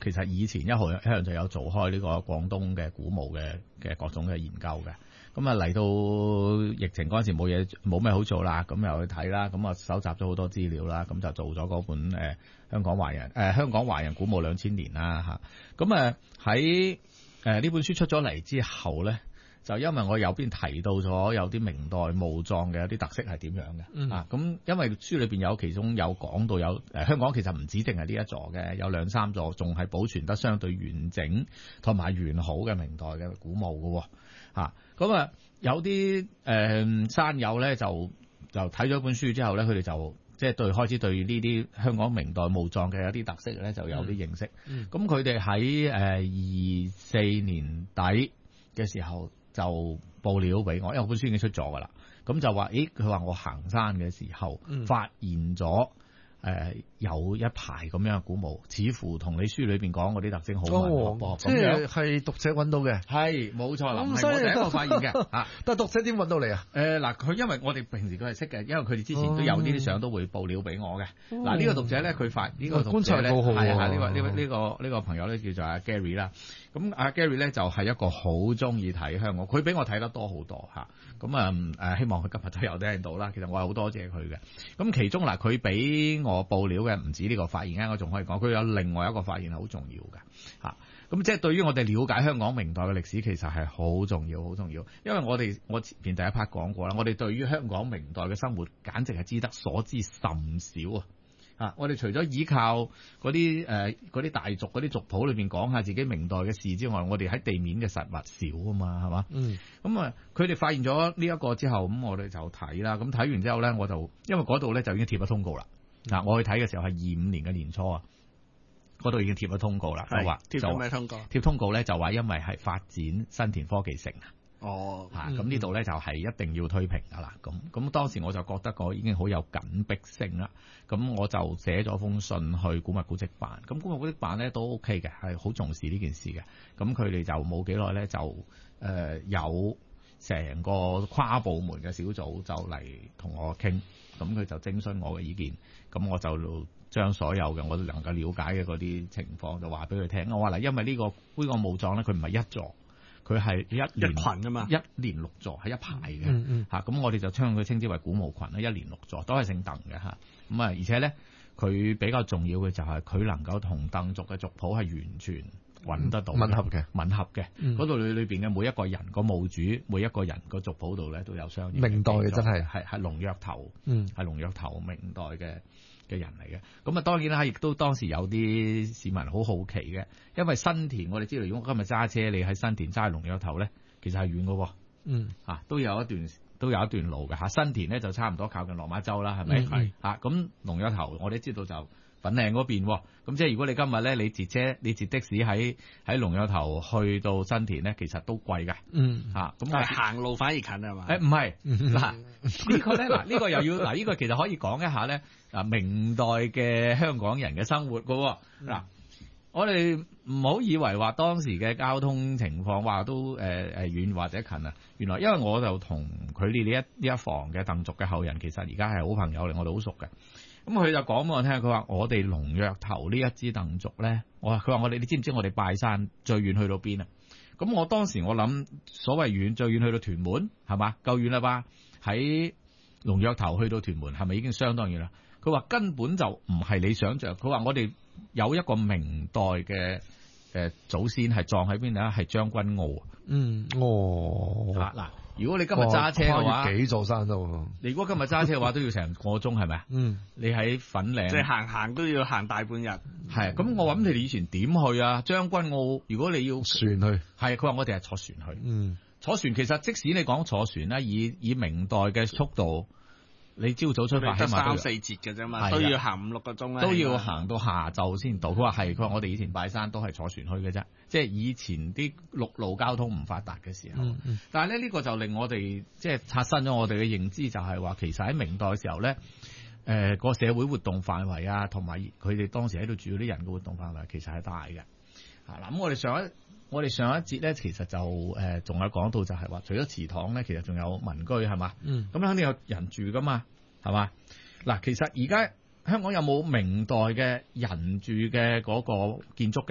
其實以前一向就有做開呢個廣東嘅古墓嘅各種嘅研究嘅。咁啊嚟到疫情嗰陣時冇咩好做啦，咁又去睇啦，咁啊搜集咗好多資料啦，咁就做咗嗰本香港華人古墓2000年啦嚇。咁喺呢本書出咗嚟之後咧，就因為我右邊提到咗有啲明代墓葬嘅有啲特色係點樣嘅咁因為書裏邊其中有講到有香港其實唔止淨係呢一座嘅，有2-3座仲係保存得相對完整同埋完好嘅明代嘅古墓嘅咁有啲山友咧就睇咗本書之後咧，佢哋就即係開始對呢啲香港明代墓葬嘅有啲特色咧就有啲認識。咁佢哋喺24年底嘅時候就報料俾我，因為本書已經出咗噶啦。咁就話，佢話我行山嘅時候發現咗有一排咁樣嘅古墓，似乎同你書裏邊講嗰啲特徵好吻合噃。 即係讀者揾到嘅， 係冇錯啦，唔係我第一個發現嘅但係讀者點揾到你啊？ 佢因為我哋平時佢係識嘅，因為佢哋之前都有呢啲相都會報料俾我嘅。呢個讀者咧，佢發呢個讀者咧係呢個朋友咧叫做阿 Gary 啦。咁阿 Gary 咧就係一個好中意睇香港，佢比我睇得多好多嚇。咁希望佢今日都有聽到啦。其實我係好多謝佢嘅。咁其中佢俾我報料嘅唔止呢個發現，我仲可以講佢有另外一個發現係好重要嘅嚇。咁即係對於我哋了解香港明代嘅歷史，其實係好重要，好重要。因為我前邊第一 part 講過啦，我哋對於香港明代嘅生活，簡直係知得所知甚少啊！我哋除咗依靠嗰啲大族嗰啲族譜裏邊講下自己明代嘅事之外，我哋喺地面嘅實物少啊嘛，係嘛？咁佢哋發現咗呢一個之後，咁我哋就睇啦。咁睇完之後咧，我就因為嗰度咧就已經貼咗通告啦。我去睇嘅時候係25年嘅年初啊，嗰度已經貼咗通告啦。就話貼咗咩通告？ 貼通告咧就話因為係發展新田科技城咁呢度咧就係一定要推平噶啦。咁當時我就覺得已經好有緊迫性啦。咁我就寫咗封信去古物古蹟辦。咁古物古蹟辦咧都 OK 嘅，係好重視呢件事嘅。咁佢哋就冇幾耐咧就有成個跨部門嘅小組就嚟同我傾。咁佢就徵詢我嘅意見。咁我就將所有嘅我都能夠了解嘅嗰啲情況就話俾佢聽。我話因為呢個墓葬咧，佢唔係一座。佢係一群㗎嘛，一連6座係一排嘅咁我哋就將佢稱之為古墓群啦，一連6座都係姓鄧嘅咁而且咧佢比較重要嘅就係佢能夠同鄧族嘅族譜係完全揾得到吻合嘅， 嗰度裏邊嘅每一個人個墓主，每一個人個族譜度咧都有相應嘅明代嘅真係龍躍頭，係龍躍頭明代嘅人嚟嘅。咁當然啦，亦都當時有啲市民好好奇嘅，因為新田我哋知道，如果今日揸車你喺新田揸龍躍頭咧，其實係遠嘅都有一段路嘅新田咧就差唔多靠近落馬洲啦，係咪？咁龍躍頭我哋知道就粉嶺嗰邊，咁即係如果你今日咧你截的士喺龍躍頭去到新田咧，其實都貴嘅。 咁行路反而近係嘛？ 唔係呢個咧呢個又要呢個其實可以講一下咧明代嘅香港人嘅生活嘅我哋唔好以為話當時嘅交通情況話都遠或者近啊。原來因為我就同佢哋呢一房嘅鄧族嘅後人，其實而家係好朋友嚟，我哋好熟嘅。咁佢就講俾我聽，佢話我哋龍躍頭呢一支鄧族咧，佢話我哋你知唔知我哋拜山最遠去到邊啊？咁我當時我諗所謂遠最遠去到屯門係嘛？夠遠啦吧？喺龍躍頭去到屯門係咪已經相當遠啦？佢話根本就唔係你想象。佢話我哋有一個明代嘅祖先係葬喺邊度咧？係將軍澳。嗱，如果你今日揸車嘅話， 幾座山都。 你如果今日揸車嘅話，都要成個鐘係咪啊？你喺粉嶺， 即係行都要行大半日。 係咁，我諗你哋以前點去啊？將軍澳，如果你要船去， 係佢話我哋係坐船去。坐船其實即使你講坐船咧，以明代嘅速度。你朝早出發起碼都 3-4節嘅啫嘛，都要行5-6個鐘啦， 都要行到下晝先到。佢話我哋以前拜山都係坐船去嘅啫，即係以前啲陸路交通唔發達嘅時候。但係咧呢個就令我哋即係刷新咗我哋嘅認知，就係話其實喺明代嘅時候咧，個社會活動範圍啊，同埋佢哋當時喺度住嗰啲人嘅活動範圍其實係大嘅。嗱，咁我哋上一節咧，其實就仲有講到就係話，除咗祠堂咧，其實仲有民居係嘛？咁肯定有人住噶嘛，係嘛？嗱，其實而家香港有冇明代嘅人住嘅嗰個建築嘅？